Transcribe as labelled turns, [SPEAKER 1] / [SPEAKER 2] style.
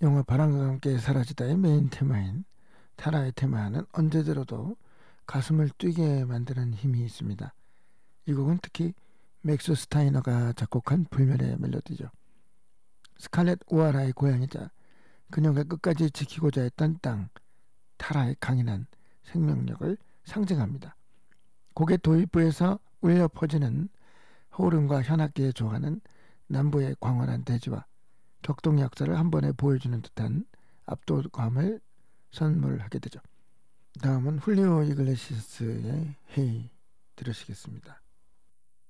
[SPEAKER 1] 영화 바람과 함께 사라지다의 메인 테마인 타라의 테마는 언제 들어도 가슴을 뛰게 만드는 힘이 있습니다. 이 곡은 특히 맥스 스타이너가 작곡한 불멸의 멜로디죠. 스칼렛 오하라의 고향이자 그녀가 끝까지 지키고자 했던 땅 타라의 강인한 생명력을 상징합니다. 곡의 도입부에서 울려 퍼지는 호른과 현악기에 조하는 남부의 광활한 대지와 격동 역사를 한 번에 보여주는 듯한 압도감을 선물하게 되죠. 다음은 훌리오 이글레시스의 헤이 들으시겠습니다.